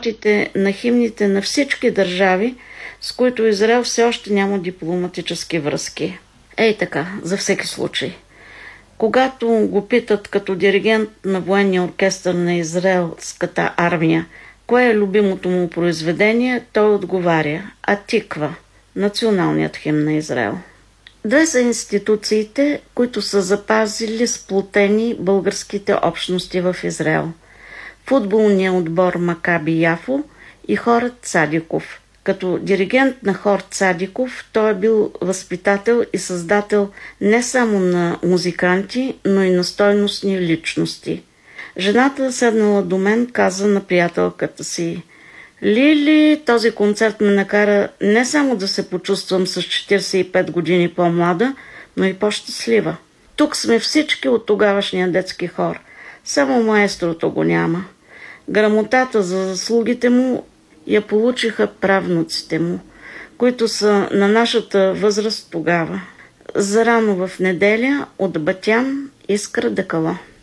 нотите на химните на всички държави, с които Израел все още няма дипломатически връзки. Ей така, за всеки случай. Когато го питат като диригент на военния оркестър на израелската армия, кое е любимото му произведение, той отговаря Атиква, националният химн на Израел. Две са институциите, които са запазили сплотени българските общности в Израел. Футболният отбор Макаби Яфо и хорът Цадиков. Като диригент на хор Цадиков, той е бил възпитател и създател не само на музиканти, но и на стойностни личности. Жената, седнала до мен, каза на приятелката си: Лили, този концерт ме накара не само да се почувствам с 45 години по-млада, но и по-щастлива. Тук сме всички от тогавашния детски хор. Само маестрото го няма. Грамотата за заслугите му я получиха правнуците му, които са на нашата възраст тогава. Зарано в неделя от Батян, Искра Декала.